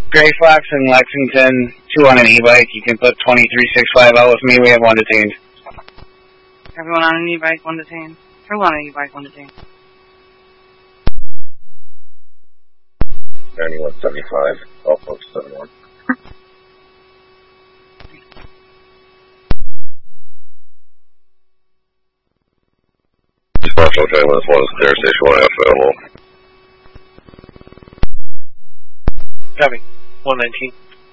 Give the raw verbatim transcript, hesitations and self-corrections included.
Gray Fox in Lexington, two on an e-bike. You can put twenty-three sixty-five out with me. We have one detained. Everyone on an e-bike, one detained. Everyone on an e-bike, one detained. ninety-one seventy-five, all folks seventy-one. Marshall Family one is there, station one F available. Copy. one nineteen.